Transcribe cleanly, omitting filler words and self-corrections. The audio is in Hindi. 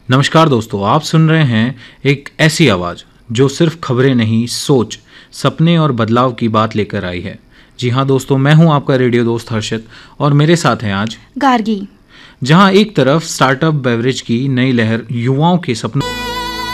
नमस्कार दोस्तों, आप सुन रहे हैं एक ऐसी आवाज़ जो सिर्फ खबरें नहीं, सोच, सपने और बदलाव की बात लेकर आई है। जी हाँ दोस्तों, मैं हूं आपका रेडियो दोस्त हर्षित और मेरे साथ हैं आज गार्गी। जहां एक तरफ स्टार्टअप बेवरेज की नई लहर युवाओं के सपनों